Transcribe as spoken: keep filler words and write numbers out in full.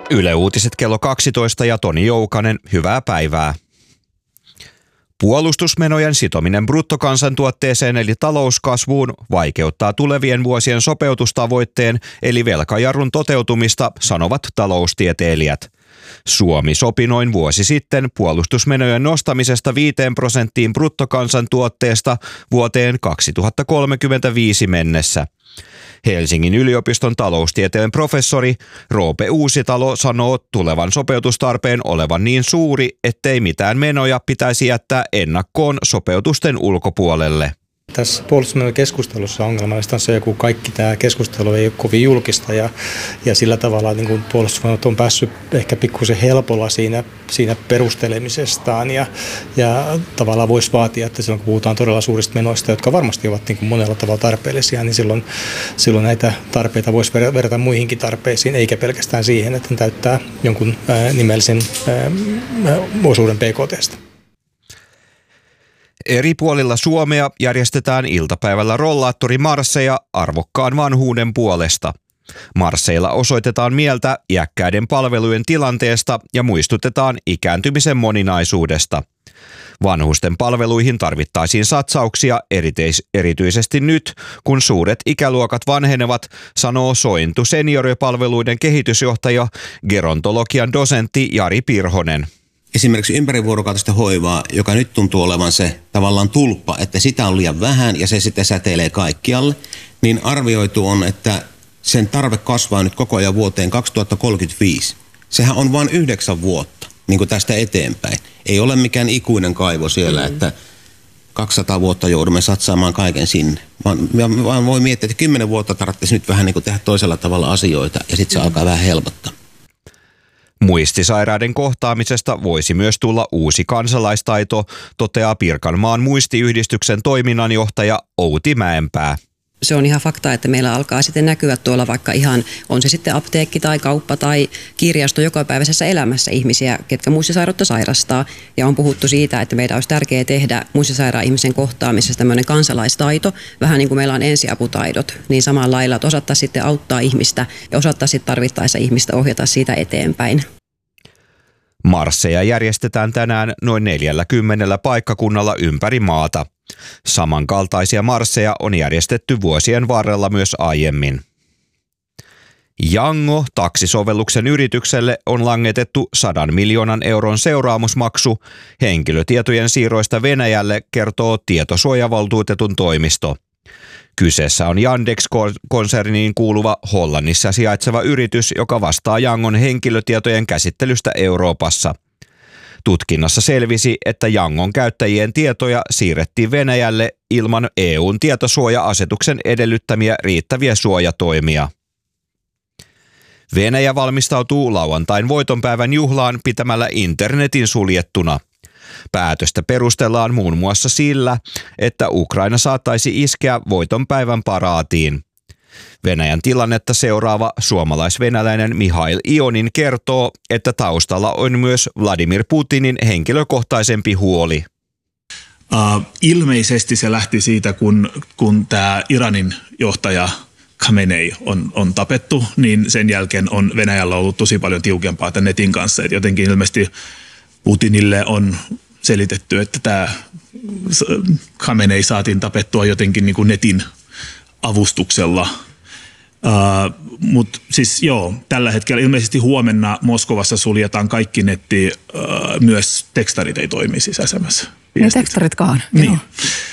Yle Uutiset kello kaksitoista ja Toni Joukanen, hyvää päivää. Puolustusmenojen sitominen bruttokansantuotteeseen eli talouskasvuun vaikeuttaa tulevien vuosien sopeutustavoitteen eli velkajarrun toteutumista, sanovat taloustieteilijät. Suomi sopi noin vuosi sitten puolustusmenojen nostamisesta viiteen prosenttiin bruttokansantuotteesta vuoteen kaksituhattakolmekymmentäviisi mennessä. Helsingin yliopiston taloustieteen professori Roope Uusitalo sanoo tulevan sopeutustarpeen olevan niin suuri, ettei mitään menoja pitäisi jättää ennakkoon sopeutusten ulkopuolelle. Tässä puolustusmenojen keskustelussa ongelmallista on se, että kaikki tämä keskustelu ei ole kovin julkista ja, ja sillä tavalla niin kuin puolustusmenot on päässyt ehkä pikkusen helpolla siinä, siinä perustelemisestaan ja, ja tavallaan voisi vaatia, että silloin kun puhutaan todella suurista menoista, jotka varmasti ovat niin kuin monella tavalla tarpeellisia, niin silloin, silloin näitä tarpeita voisi verrata muihinkin tarpeisiin, eikä pelkästään siihen, että ne täyttää jonkun ää, nimellisen ää, osuuden B K T:stä. Eri puolilla Suomea järjestetään iltapäivällä rollaattorimarsseja arvokkaan vanhuuden puolesta. Marsseilla osoitetaan mieltä iäkkäiden palvelujen tilanteesta ja muistutetaan ikääntymisen moninaisuudesta. Vanhusten palveluihin tarvittaisiin satsauksia eriteis- erityisesti nyt, kun suuret ikäluokat vanhenevat, sanoo Sointu senioripalveluiden kehitysjohtaja, gerontologian dosentti Jari Pirhonen. Esimerkiksi ympärivuorokautista hoivaa, joka nyt tuntuu olevan se tavallaan tulppa, että sitä on liian vähän ja se sitten säteilee kaikkialle, niin arvioitu on, että sen tarve kasvaa nyt koko ajan vuoteen kaksituhattakolmekymmentäviisi. Sehän on vain yhdeksän vuotta, niin kuin tästä eteenpäin. Ei ole mikään ikuinen kaivo siellä, mm-hmm. että kaksisataa vuotta joudumme satsaamaan kaiken sinne. Vaan, vaan voi miettiä, että kymmenen vuotta tarvitsisi nyt vähän niin kuin tehdä toisella tavalla asioita ja sitten se mm-hmm. alkaa vähän helpottaa. Muistisairaiden kohtaamisesta voisi myös tulla uusi kansalaistaito, toteaa Pirkanmaan muistiyhdistyksen toiminnanjohtaja Outi Mäenpää. Se on ihan fakta, että meillä alkaa sitten näkyä tuolla vaikka ihan, on se sitten apteekki tai kauppa tai kirjasto jokapäiväisessä elämässä ihmisiä, ketkä muistisairautta sairastaa. Ja on puhuttu siitä, että meidän olisi tärkeää tehdä muistisairaan ihmisen kohtaamisesta tämmöinen kansalaistaito, vähän niin kuin meillä on ensiaputaidot, niin samalla lailla, että osattaisiin sitten auttaa ihmistä ja osattaisiin sitten tarvittaessa ihmistä ohjata siitä eteenpäin. Marsseja järjestetään tänään noin neljälläkymmenellä paikkakunnalla ympäri maata. Samankaltaisia marsseja on järjestetty vuosien varrella myös aiemmin. Yango taksisovelluksen yritykselle on langetettu sadan miljoonan euron seuraamusmaksu henkilötietojen siirroista Venäjälle, kertoo tietosuojavaltuutetun toimisto. Kyseessä on Yandex-konserniin kuuluva Hollannissa sijaitseva yritys, joka vastaa Yangon henkilötietojen käsittelystä Euroopassa. Tutkinnassa selvisi, että Yangon käyttäjien tietoja siirrettiin Venäjälle ilman E U:n tietosuoja-asetuksen edellyttämiä riittäviä suojatoimia. Venäjä valmistautuu lauantain voitonpäivän juhlaan pitämällä internetin suljettuna. Päätöstä perustellaan muun muassa sillä, että Ukraina saattaisi iskeä voitonpäivän paraatiin. Venäjän tilannetta seuraava suomalais-venäläinen Mihail Ionin kertoo, että taustalla on myös Vladimir Putinin henkilökohtaisempi huoli. Uh, ilmeisesti se lähti siitä, kun, kun tämä Iranin johtaja Khamenei on, on tapettu, niin sen jälkeen on Venäjällä ollut tosi paljon tiukempaa tämän netin kanssa. Et jotenkin ilmeisesti Putinille on selitetty, että tämä Khamenei saatiin tapettua jotenkin niin kuin netin avustuksella. Uh, Mutta siis joo, tällä hetkellä ilmeisesti huomenna Moskovassa suljetaan kaikki netti, uh, myös tekstarit ei toimi sisäisemässä. Niin tekstaritkaan? Niin. Joo.